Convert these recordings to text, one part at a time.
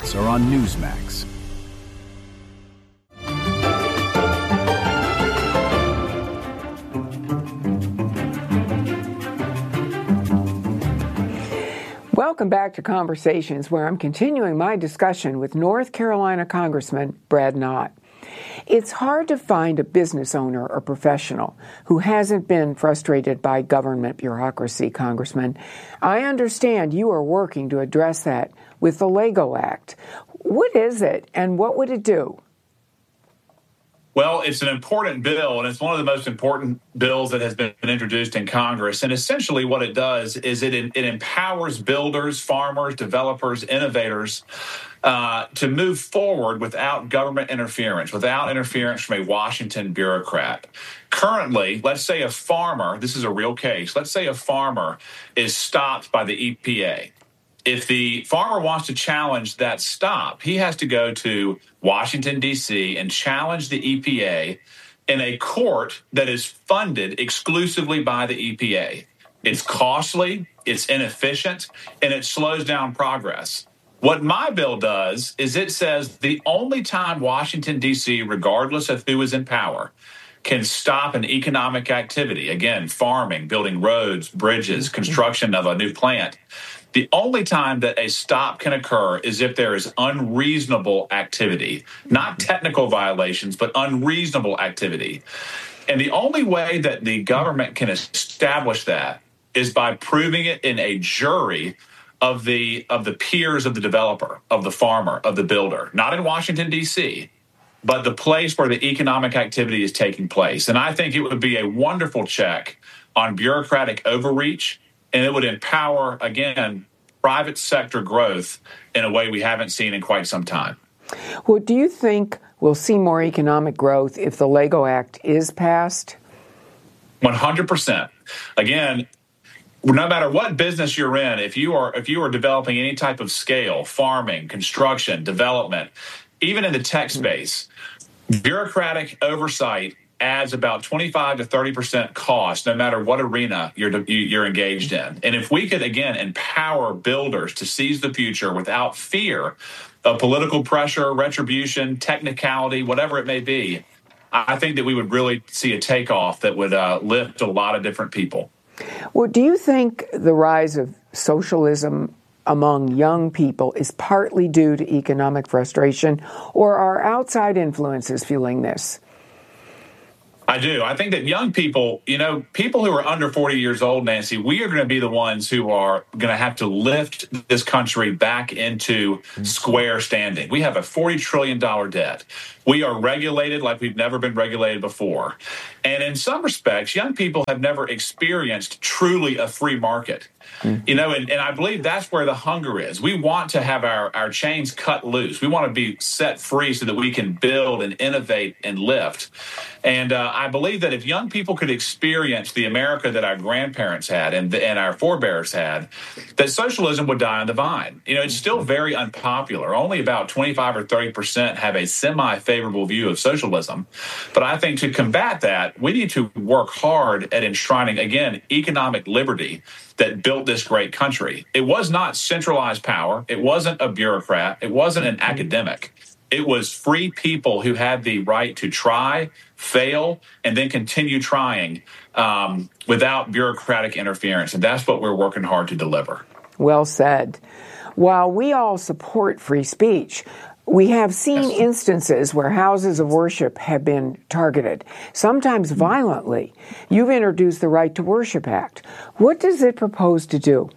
debates are on Newsmax. Welcome back to Conversations, where I'm continuing my discussion with North Carolina Congressman Brad Knott. It's hard to find a business owner or professional who hasn't been frustrated by government bureaucracy, Congressman. I understand you are working to address that with the LEGO Act. What is it, and what would it do? Well, it's an important bill, and it's one of the most important bills that has been introduced in Congress. And essentially what it does is it empowers builders, farmers, developers, innovators to move forward without government interference, without interference from a Washington bureaucrat. Currently, let's say a farmer, this is a real case, let's say a farmer is stopped by the EPA. If the farmer wants to challenge that stop, he has to go to Washington, D.C. and challenge the EPA in a court that is funded exclusively by the EPA. It's costly, it's inefficient, and it slows down progress. What my bill does is it says the only time Washington, D.C., regardless of who is in power, can stop an economic activity, again, farming, building roads, bridges, construction of a new plant, the only time that a stop can occur is if there is unreasonable activity, not technical violations, but unreasonable activity. And the only way that the government can establish that is by proving it in a jury of the peers of the developer, of the farmer, of the builder, not in Washington, D.C., but the place where the economic activity is taking place. And I think it would be a wonderful check on bureaucratic overreach, and it would empower, again, private sector growth in a way we haven't seen in quite some time. Well, do you think we'll see more economic growth if the LEGO Act is passed? 100%. Again, no matter what business you're in, if you are developing any type of scale, farming, construction, development, even in the tech space, bureaucratic oversight adds about 25 to 30% cost, no matter what arena you're engaged in. And if we could, again, empower builders to seize the future without fear of political pressure, retribution, technicality, whatever it may be, I think that we would really see a takeoff that would lift a lot of different people. Well, do you think the rise of socialism among young people is partly due to economic frustration, or are outside influences fueling this? I do. I think that young people, people who are under 40 years old, Nancy, we are going to be the ones who are going to have to lift this country back into square standing. We have a $40 trillion debt. We are regulated like we've never been regulated before. And in some respects, young people have never experienced truly a free market. And I believe that's where the hunger is. We want to have our chains cut loose. We want to be set free so that we can build and innovate and lift. And I believe that if young people could experience the America that our grandparents had and our forebears had, that socialism would die on the vine. It's still very unpopular. Only about 25 or 30% have a semi-favorable view of socialism. But I think to combat that, we need to work hard at enshrining, again, economic liberty that built this great country. It was not centralized power. It wasn't a bureaucrat. It wasn't an academic. It was free people who had the right to try, fail, and then continue trying without bureaucratic interference. And that's what we're working hard to deliver. Well said. While we all support free speech, we have seen instances where houses of worship have been targeted, sometimes violently. You've introduced the Right to Worship Act. What does it propose to do?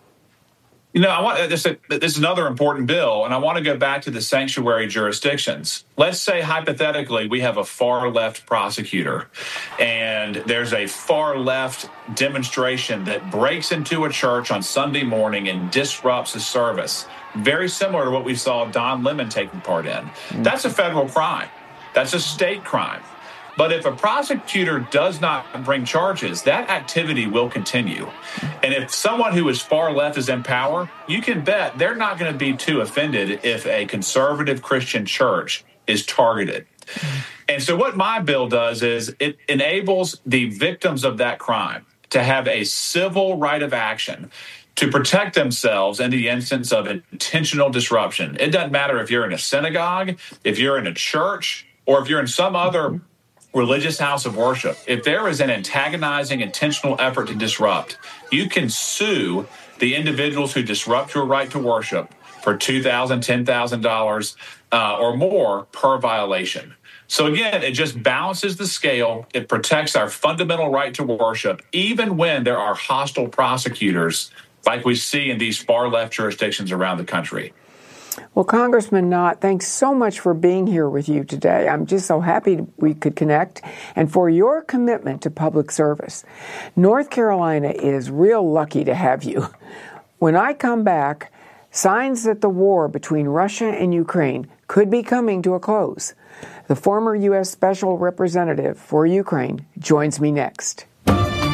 This is another important bill, and I want to go back to the sanctuary jurisdictions. Let's say, hypothetically, we have a far-left prosecutor, and there's a far-left demonstration that breaks into a church on Sunday morning and disrupts the service, very similar to what we saw Don Lemon taking part in. That's a federal crime. That's a state crime. But if a prosecutor does not bring charges, that activity will continue. And if someone who is far left is in power, you can bet they're not going to be too offended if a conservative Christian church is targeted. And so what my bill does is it enables the victims of that crime to have a civil right of action to protect themselves in the instance of intentional disruption. It doesn't matter if you're in a synagogue, if you're in a church, or if you're in some other religious house of worship. If there is an antagonizing, intentional effort to disrupt, you can sue the individuals who disrupt your right to worship for $2,000, $10,000 or more per violation. So again, it just balances the scale. It protects our fundamental right to worship, even when there are hostile prosecutors like we see in these far-left jurisdictions around the country. Well, Congressman Knott, thanks so much for being here with you today. I'm just so happy we could connect and for your commitment to public service. North Carolina is real lucky to have you. When I come back, signs that the war between Russia and Ukraine could be coming to a close. The former U.S. Special Representative for Ukraine joins me next.